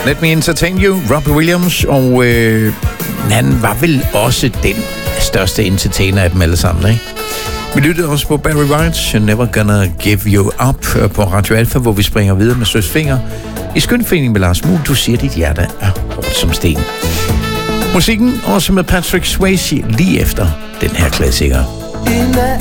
Let Me Entertain You, Robbie Williams, og han var vel også den største entertainer af dem alle sammen, ikke? Vi lyttede også på Barry White's You're Never Gonna Give You Up på Radio Alpha, hvor vi springer videre med Søs Fenger. I skønforening med Lars Muhl, du siger, dit hjerte er hårdt som sten. Musikken også med Patrick Swayze lige efter den her klassiker.